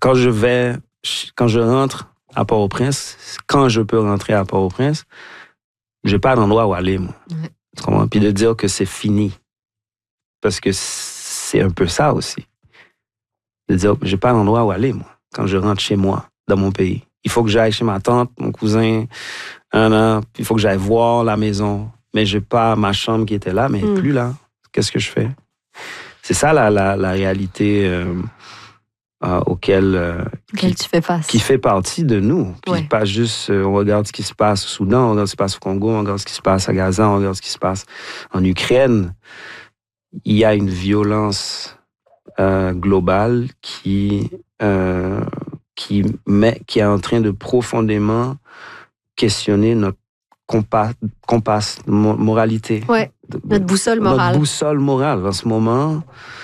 quand je rentre à Port-au-Prince, quand je peux rentrer à Port-au-Prince, j'ai pas d'endroit où aller, moi. Ouais. Tu comprends? Puis de dire que c'est fini. Parce que c'est un peu ça aussi. De dire que j'ai pas d'endroit où aller, moi, quand je rentre chez moi, dans mon pays. Il faut que j'aille chez ma tante, mon cousin, puis il faut que j'aille voir la maison. Mais j'ai pas ma chambre qui était là, mais elle est plus là. Qu'est-ce que je fais? C'est ça la réalité auquel tu fais face. Qui fait partie de nous. Puis Ouais. pas juste, on regarde ce qui se passe au Soudan, on regarde ce qui se passe au Congo, on regarde ce qui se passe à Gaza, on regarde ce qui se passe en Ukraine. Il y a une violence globale qui est en train de profondément questionner notre moralité. Ouais, notre boussole morale. Notre boussole morale, en ce moment,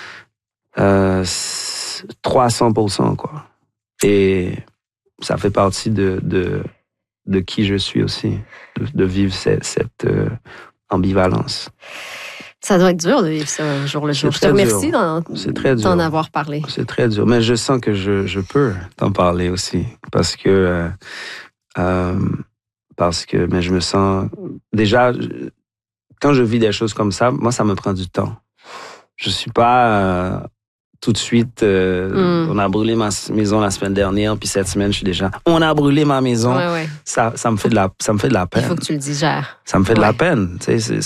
300%, quoi. Et ça fait partie de qui je suis aussi, de vivre cette ambivalence. Ça doit être dur de vivre ça jour le jour. Je te remercie d'en avoir parlé. C'est très dur, mais je sens que je peux t'en parler aussi, parce que mais je me sens... Déjà, quand je vis des choses comme ça, moi, ça me prend du temps. Je suis pas... tout de suite, on a brûlé ma maison la semaine dernière, puis cette semaine, je suis déjà... On a brûlé ma maison. Ouais. Ça me fait de la peine. Il faut que tu le digères. Ça me fait de la peine. Tu sais,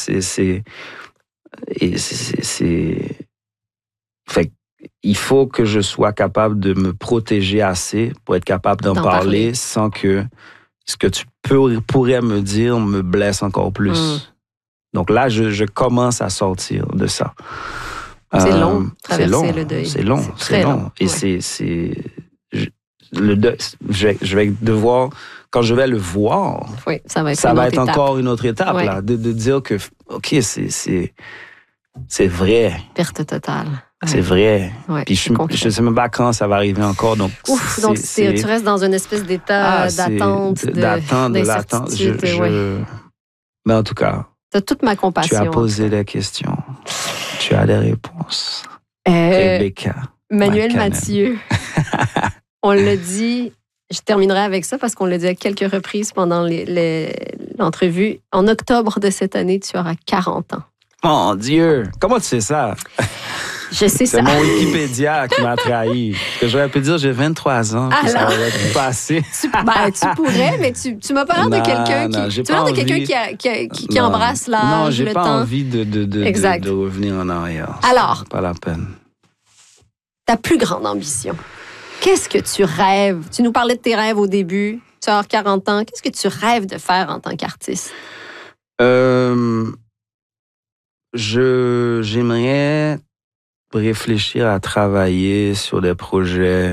Fait il faut que je sois capable de me protéger assez pour être capable d'en parler sans que ce que tu pourrais me dire me blesse encore plus. Donc là, je commence à sortir de ça. C'est long, traverser le deuil. C'est long. Et le deuil, je vais devoir, quand je vais le voir, ça va être encore une autre étape, là, de dire que, OK, c'est vrai. Perte totale. C'est vrai. Ouais, puis je ne sais même pas quand ça va arriver encore. Donc, tu restes dans une espèce d'état d'attente, d'incertitude. Mais en tout cas, tu as toute ma compassion. Tu as posé des questions. Tu as des réponses. Rebecca. Manuel Mathieu. On l'a dit, je terminerai avec ça parce qu'on l'a dit à quelques reprises pendant l'entrevue. En octobre de cette année, tu auras 40 ans. Mon Dieu! Comment tu sais ça? Je sais ça. C'est mon Wikipédia qui m'a trahi. Que j'aurais pu dire, j'ai 23 ans, puis ça aurait pu passer. Tu pourrais, mais tu m'as pas l'air de quelqu'un qui embrasse l'âge, le temps. Non, j'ai pas envie de revenir en arrière. Alors, pas la peine. Ta plus grande ambition, qu'est-ce que tu rêves? Tu nous parlais de tes rêves au début. Tu as 40 ans. Qu'est-ce que tu rêves de faire en tant qu'artiste? J'aimerais réfléchir à travailler sur des projets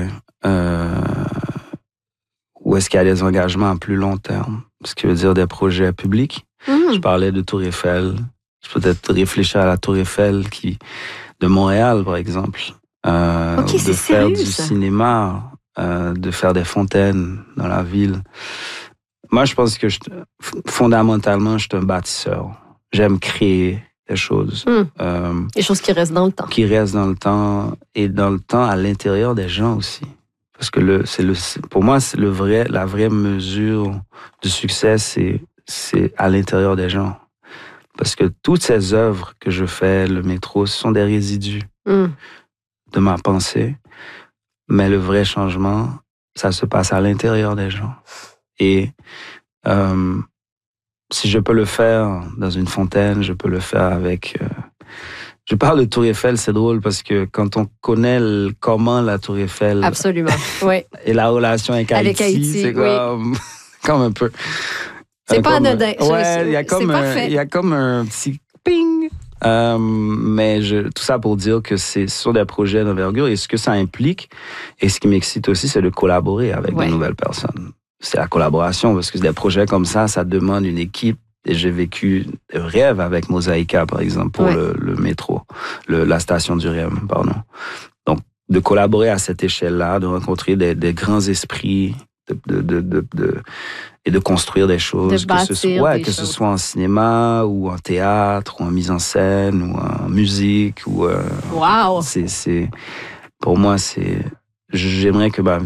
où est-ce qu'il y a des engagements à plus long terme. Ce qui veut dire des projets publics. Je parlais de Tour Eiffel. Je peux peut-être réfléchir à la Tour Eiffel de Montréal, par exemple. De faire du cinéma, de faire des fontaines dans la ville. Moi, je pense que fondamentalement, je suis un bâtisseur. J'aime créer des choses. Des choses qui restent dans le temps. Qui restent dans le temps, et dans le temps à l'intérieur des gens aussi. Parce que pour moi, c'est la vraie mesure du succès, c'est à l'intérieur des gens. Parce que toutes ces œuvres que je fais, le métro, ce sont des résidus de ma pensée. Mais le vrai changement, ça se passe à l'intérieur des gens. Et si je peux le faire dans une fontaine, je peux le faire avec... Je parle de Tour Eiffel, c'est drôle parce que quand on connaît comment la Tour Eiffel... Absolument, oui. Et la relation avec Haïti, c'est comme un peu... C'est pas anodin. Ouais, il y a comme un petit ping. Mais tout ça pour dire que ce sont des projets d'envergure, et ce que ça implique, et ce qui m'excite aussi, c'est de collaborer avec de nouvelles personnes. C'est la collaboration, parce que des projets comme ça demande une équipe. Et j'ai vécu des rêves avec Mosaïka, par exemple, pour le métro, la station du REM, pardon. Donc, de collaborer à cette échelle-là, de rencontrer des grands esprits, et de construire des choses, que ce soit en cinéma, ou en théâtre, ou en mise en scène, ou en musique, ou... Wow! Pour moi, j'aimerais que ma